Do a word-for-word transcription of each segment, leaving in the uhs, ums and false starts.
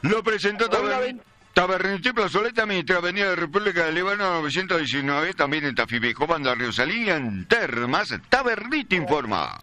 Lo presentó Taberni- Tabernité Plazoleta Mitra, Avenida de República del Líbano novecientos diecinueve, también en Tafibijó, Banda Río Salí, en Termas. Tabernité informa.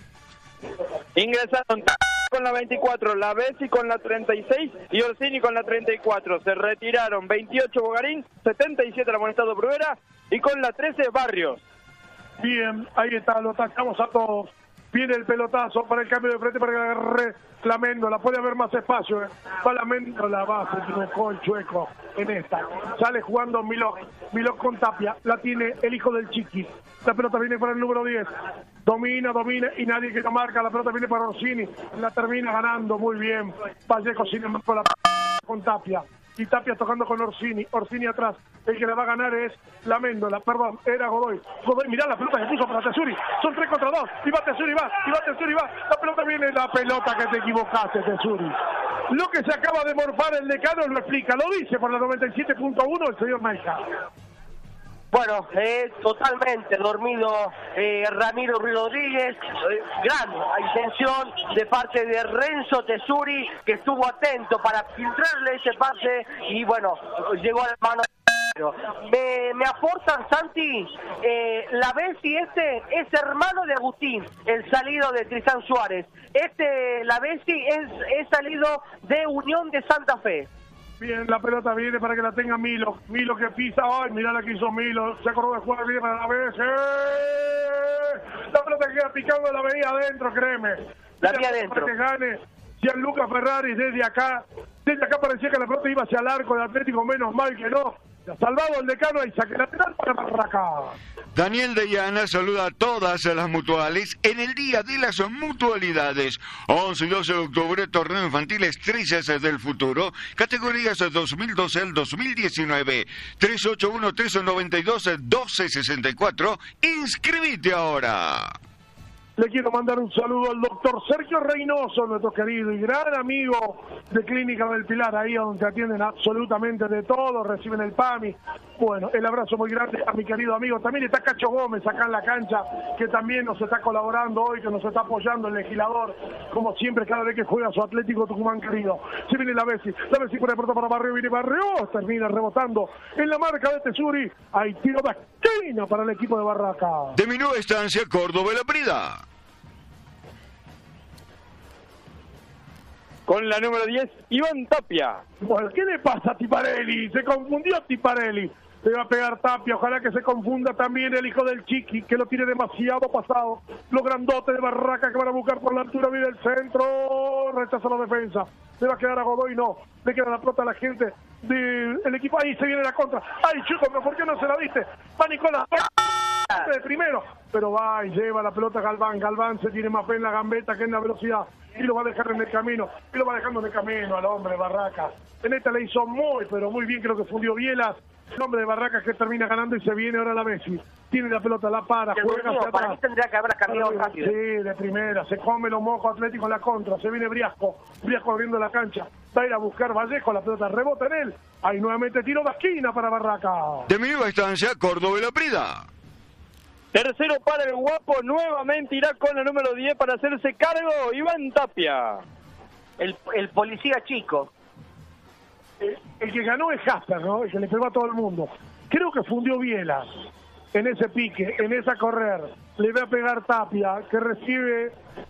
Ingresaron con la veinticuatro, la Bessi con la treinta y seis y Orsini con la treinta y cuatro. Se retiraron veintiocho Bogarín, setenta y siete la Amonestado Bruera y con la trece Barrios. Bien, ahí está, lo tachamos a todos. Viene el pelotazo para el cambio de frente para que agarre la Méndola. Puede haber más espacio. ¿eh? Va la Méndola, va, se equivocó el Chueco en esta. Sale jugando Milok. Milok con Tapia. La tiene el hijo del Chiqui. La pelota viene para el número diez. Domina, domina y nadie que la marca. La pelota viene para Orsini. La termina ganando muy bien. Vallejo sin embargo la con Tapia. Y Tapia tocando con Orsini, Orsini atrás, el que le va a ganar es la Méndola, perdón, era Godoy, Godoy, mirá la pelota que puso para Tesuri, son tres contra dos, y va Tesuri, va, y va Tesuri, va, la pelota viene, la pelota que te equivocaste, Tesuri. Lo que se acaba de morfar el decano lo explica, lo dice por la noventa y siete punto uno el señor Maija. Bueno, eh, totalmente dormido eh, Ramiro Rodríguez, eh, gran intención de parte de Renzo Tesuri, que estuvo atento para filtrarle ese pase y bueno, llegó a la mano. Me, me aportan, Santi, eh, la Bessi este es hermano de Agustín, el salido de Tristán Suárez. Este, la Bessi es, es salido de Unión de Santa Fe. Bien, la pelota viene para que la tenga Milo. Milo que pisa. Ay, mirá la que hizo Milo. Se acordó de jugar, viene para la B S. ¡Eh! La pelota queda picando, la veía adentro, créeme. La veía adentro. Para que gane Gianluca Ferrari desde acá. Desde acá parecía que la pelota iba hacia el arco de Atlético, menos mal que no. Salvado el decano y saque lateral para Barraca. Daniel de Llana saluda a todas las mutuales en el Día de las Mutualidades. once y doce de octubre, torneo infantiles Trizas del Futuro, categorías dos mil doce al dos mil diecinueve. tres ocho uno, tres nueve dos, doce sesenta y cuatro. Inscribite ahora. Le quiero mandar un saludo al doctor Sergio Reynoso, nuestro querido y gran amigo de Clínica del Pilar, ahí donde atienden absolutamente de todo, reciben el PAMI. Bueno, el abrazo muy grande a mi querido amigo. También está Cacho Gómez acá en la cancha, que también nos está colaborando hoy, que nos está apoyando el legislador, como siempre, cada vez que juega su Atlético Tucumán querido. Se viene la Bessi, la Bessi por el puerto para Barrio, viene Barrio, termina rebotando en la marca de Tesuri. Hay tiro de esquina para el equipo de Barraca. De mi nueva estancia, Córdoba y La Prida. Con la número diez, Iván Tapia. Bueno, ¿qué le pasa a Tiparelli? Se confundió Tiparelli. Le va a pegar Tapia, ojalá que se confunda también el hijo del Chiqui, que lo tiene demasiado pasado. Los grandotes de Barraca que van a buscar por la altura, viene el centro, rechaza la defensa. Le va a quedar a Godoy, no. Le queda la pelota a la gente del equipo. Ahí se viene la contra. Ay, Chuco, pero ¿por qué no se la diste? Va Nicolás. De primero, pero va y lleva la pelota Galván. Galván se tiene más fe en la gambeta que en la velocidad y lo va a dejar en el camino, y lo va dejando en el camino al hombre de Barracas. En esta le hizo muy, pero muy bien, creo que fundió Bielas. El hombre de Barracas que termina ganando y se viene ahora la Bessi. Tiene la pelota, la para, juega hacia atrás. Para mí tendría que haber cambiado rápido. Sí, de primera, se come los mojos Atlético en la contra, se viene Briasco, Briasco abriendo la cancha, va a ir a buscar Vallejo, la pelota rebota en él. Ahí nuevamente tiro de esquina para Barracas. De mi nueva estancia, Córdoba y La Prida. Tercero para el Guapo, nuevamente irá con la número diez para hacerse cargo, Iván Tapia. El, el policía chico. El, el que ganó es Jasper, ¿no? El que le pegó a todo el mundo. Creo que fundió Bielas en ese pique, en esa correr. Le va a pegar Tapia, que recibe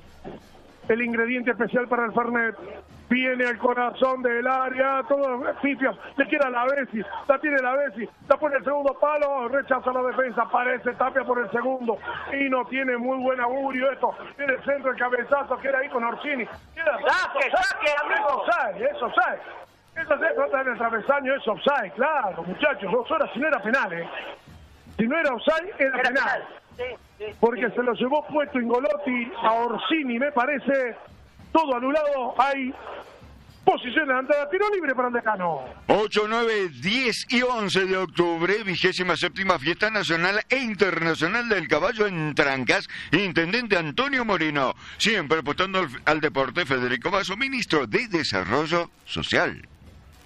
el ingrediente especial para el Fernet. Viene al corazón del área, todo pifias, le queda la Bessi, la tiene la Bessi, la pone el segundo palo, rechaza la defensa, aparece Tapia por el segundo y no tiene muy buen augurio esto. Tiene el centro, el cabezazo, queda ahí con Orsini. Queda, ¡Saque, saque, amigo! Eso offside, eso offside. Eso se trata en el travesaño, es offside, claro, muchachos, dos horas si no era penal, ¿eh? Si no era offside, era, Era penal. penal. Sí, sí, Porque sí. se lo llevó puesto Ingolotti a Orsini, me parece. Todo anulado, hay posición adelantada, tiro libre para el decano. ocho, nueve, diez y once de octubre, vigésima séptima Fiesta Nacional e Internacional del Caballo en Trancas, Intendente Antonio Moreno, siempre apostando al, al deporte. Federico Vaso, Ministro de Desarrollo Social.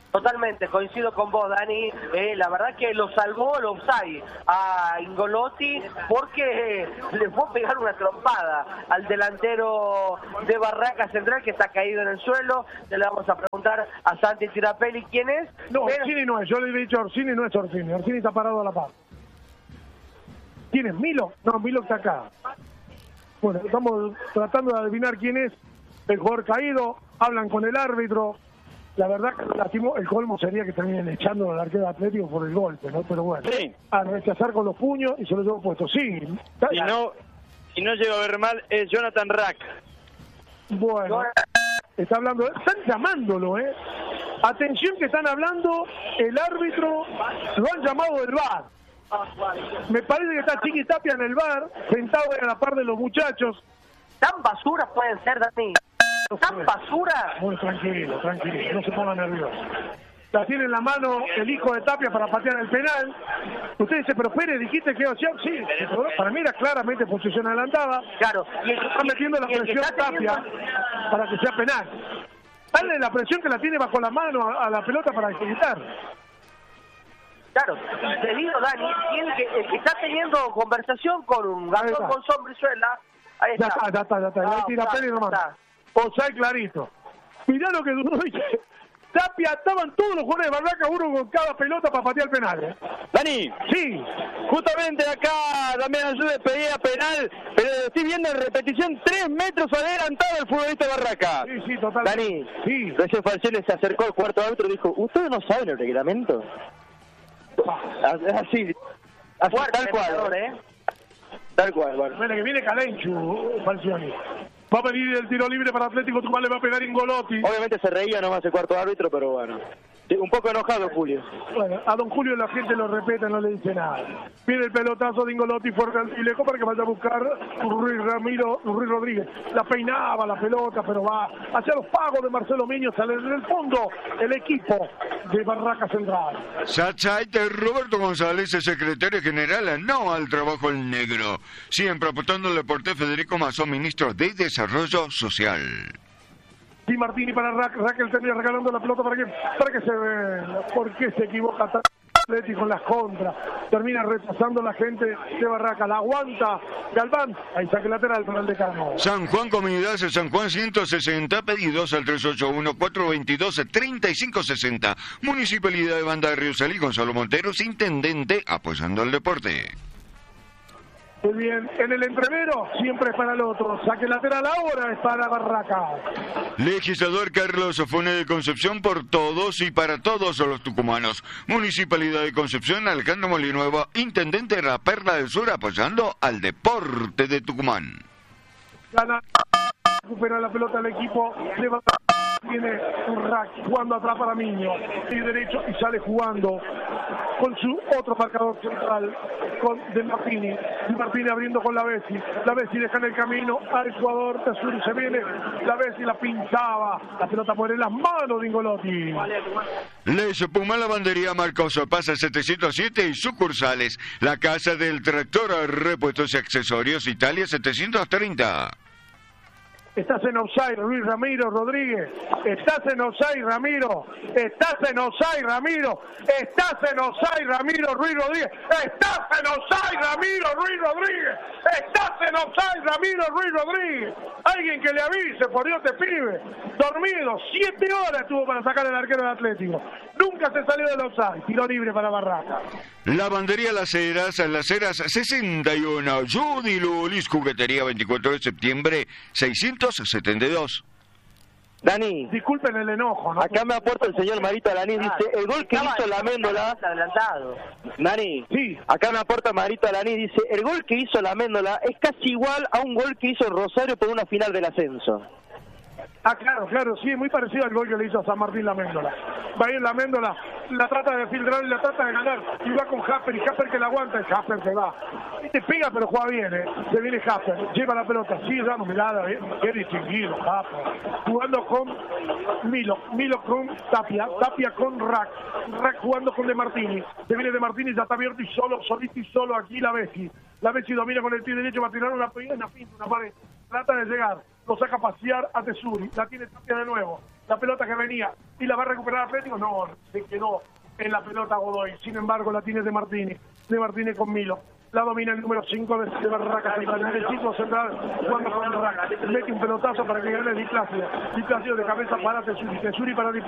Totalmente, coincido con vos, Dani. Eh, la verdad que lo salvó el offside a Ingolotti porque eh, le fue a pegar una trompada al delantero de Barraca Central que está caído en el suelo. Le vamos a preguntar a Santi Tirapelli quién es. No, pero... Orsini no es. Yo le he dicho Orsini, no es Orsini. Orsini está parado a la paz. ¿Quién es? ¿Milo? No, Milo está acá. Bueno, estamos tratando de adivinar quién es el jugador caído. Hablan con el árbitro. La verdad que lastimó, el colmo sería que terminen echando al arquero Atlético por el golpe, ¿no? Pero bueno, sí. A rechazar con los puños y se lo llevo puesto. Sí. Si no, si no llego a ver mal, es Jonathan Rack. Bueno, está hablando, están llamándolo, ¿eh? Atención que están hablando, el árbitro lo han llamado del V A R. Me parece que está Chiqui Tapia en el V A R, sentado a la par de los muchachos. ¿Tan basura pueden ser, Dani? ¿Tan basura? Bueno, tranquilo, tranquilo, no se pongan nerviosos. La tiene en la mano el hijo de Tapia para patear el penal. Usted dice, pero Pérez, dijiste que opción. Sí, para mí era claramente posición adelantada. Claro. Y está metiendo la presión Tapia para que sea penal. Dale la presión que la tiene bajo la mano a, a la pelota para ejecutar. Claro, y te digo, Dani, tiene que, el que está teniendo conversación con un Gastón Gonzón Brizuela. Ahí está. Ya está, ya está, ya está. Ah, Ahí tira está, Pérez nomás. está. Osay clarito. Mirá lo que duró, dice. Tapia, estaban todos los jugadores de Barraca, uno con cada pelota para patear el penal, ¿eh? Dani, Sí. justamente acá también ayuda pedía penal, pero estoy viendo en repetición tres metros adelantado el futbolista Barraca. Sí, sí, totalmente. Dani, Sí. recién Falcione se acercó al cuarto árbitro y dijo, ¿ustedes no saben el reglamento? Así, así Fuerte, tal cual. entrenador, ¿eh? Tal cual, bueno. Bueno, que viene Calenchu, Falcioni. Va a venir el tiro libre para Atlético Tucumán, le va a pegar Ingolotti. Obviamente se reía nomás el cuarto árbitro, pero bueno. Sí, un poco enojado Julio. Bueno, a don Julio la gente lo respeta, no le dice nada. Viene el pelotazo de Ingolotti fuerte y lejos para que vaya a buscar Ruiz Ramiro, Ruiz Rodríguez. La peinaba la pelota, pero va hacia los pagos de Marcelo Miño. Sale en el fondo el equipo de Barraca Central. Sachaite Roberto González, el secretario general, no al trabajo el negro. Siempre apostando al deporte. Federico Mazón, ministro de Desarrollo Social. Di Martini para Rack, Raquel termina regalando la pelota para que para que se vea por qué se equivoca tan Atlético en las contras, termina rechazando la gente de Barraca, la aguanta Galván, ahí saque lateral para el decano. San Juan Comunidades, San Juan ciento sesenta, pedidos al tres ocho uno, cuatro dos dos, tres cinco seis cero. Municipalidad de Banda de Río Salí, Gonzalo Monteros, intendente, apoyando al deporte. Muy bien, en el entrevero siempre es para el otro, saque lateral ahora es para Barraca. Legislador Carlos Sofone de Concepción, por todos y para todos los tucumanos. Municipalidad de Concepción, Alejandro Molinuevo, intendente de la Perla del Sur, apoyando al deporte de Tucumán. Gana, recupera la pelota el equipo de Barraca. Tiene un rack jugando atrás para Miño y derecho y sale jugando con su otro marcador central con De Martini. De Martini abriendo con la Bessi. La Bessi deja en el camino al jugador Tesur y se viene. La Bessi la pinchaba. La pelota muere en las manos de Ingolotti. Les Puma Lavandería Marcos Pasa setecientos siete y sucursales. La Casa del Tractor, repuestos y accesorios, Italia setecientos treinta. Estás en offside, Luis Ramiro Rodríguez. Estás en offside, Ramiro. Estás en offside, Ramiro. Estás en offside, Ramiro Ruiz Rodríguez. Estás en offside, Ramiro Ruiz Rodríguez. Estás en offside, Ramiro Ruiz Rodríguez. Alguien que le avise, por Dios te pibe. Dormido, siete horas estuvo para sacar el arquero del Atlético. Nunca se salió del offside. Tiro libre para Barraca. Lavandería Las Heras, Las Heras sesenta y uno. Judy Lulis, juguetería veinticuatro de septiembre, seiscientos setenta y dos. Dani, Disculpen el enojo, ¿no? acá me aporta el señor Marito Alaní, dice, el gol que hizo Laméndola... Adelantado. Dani, Sí. acá me aporta Marito Alaní, dice, el gol que hizo Laméndola es casi igual a un gol que hizo Rosario por una final del ascenso. Ah, claro, claro, sí, muy parecido al gol que le hizo a San Martín Laméndola. Va a ir Laméndola, la trata de filtrar y la trata de ganar. Y va con Jasper, y Jasper que la aguanta, y Jasper se va. Y te pega, pero juega bien, ¿eh? Se viene Jasper, lleva la pelota, sigue dando mirada, ¿eh? Qué distinguido, Jasper. Jugando con Milo, Milo con Tapia, Tapia con Rack, Rack jugando con De Martini. Se viene De Martini, ya está abierto y solo, solito y solo aquí la Bessi. La Bessi domina con el pie derecho, va a tirar una, una pinta, una pared. trata de llegar, lo saca a pasear a Tesuri, la tiene Tapia de nuevo, la pelota que venía, y la va a recuperar Atlético, no, se quedó en la pelota Godoy, sin embargo la tiene De Martini, De Martini con Milo. La domina el número cinco de, de Barracas, el derechito central, jugando con Barracas. Mete un pelotazo para que gane Di Plácido. Di Plácido de cabeza para Tesuri, Tesuri para Di Plácido.